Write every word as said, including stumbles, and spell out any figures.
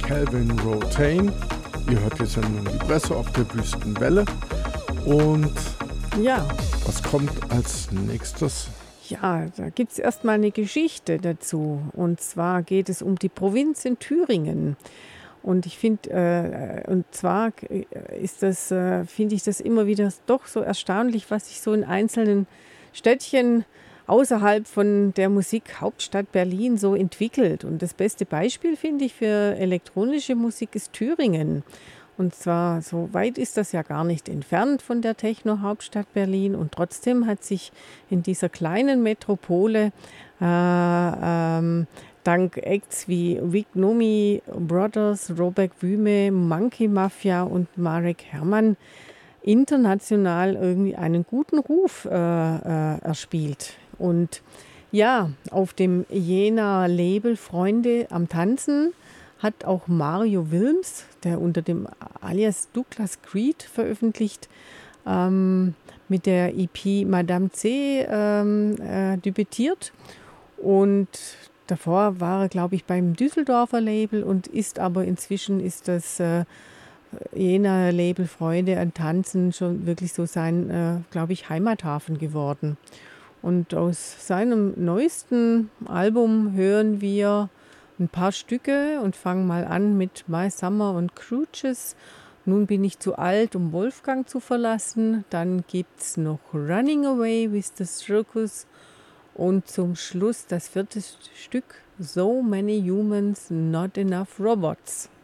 Calvin Rotain. Ihr hört die Sendung Die Presse auf der Wüstenwelle. Und ja, was kommt als nächstes? Ja, da gibt es erstmal eine Geschichte dazu. Und zwar geht es um die Provinz in Thüringen. Und ich finde, äh, und zwar ist das, äh, finde ich das immer wieder doch so erstaunlich, was sich so in einzelnen Städtchen außerhalb von der Musikhauptstadt Berlin so entwickelt. Und das beste Beispiel, finde ich, für elektronische Musik ist Thüringen. Und zwar, so weit ist das ja gar nicht entfernt von der Techno-Hauptstadt Berlin. Und trotzdem hat sich in dieser kleinen Metropole äh, ähm, dank Acts wie Vic Nomi Brothers, Robert Wüme, Monkey Mafia und Marek Herrmann international irgendwie einen guten Ruf äh, äh, erspielt. Und ja, auf dem Jena-Label Freunde am Tanzen hat auch Mario Wilms, der unter dem Alias Douglas Creed veröffentlicht, ähm, mit der E P Madame C ähm, äh, debütiert. Und davor war er, glaube ich, beim Düsseldorfer Label und ist aber inzwischen ist das äh, Jena Label Freunde an Tanzen schon wirklich so sein, äh, glaube ich, Heimathafen geworden. Und aus seinem neuesten Album hören wir ein paar Stücke und fangen mal an mit My Summer und Cruises. Nun bin ich zu alt, um Wolfgang zu verlassen. Dann gibt es noch Running Away with the Circus. Und zum Schluss das vierte Stück, So Many Humans, Not Enough Robots.